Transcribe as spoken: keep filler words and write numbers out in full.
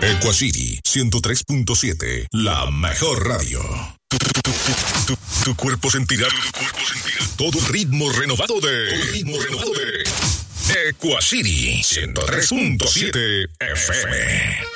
Equacity ciento tres punto siete, la mejor radio. Tu, tu, tu, tu, tu, tu cuerpo sentirá, tu cuerpo sentirá todo el ritmo renovado de, todo el ritmo renovado de Equacity ciento tres punto siete F M.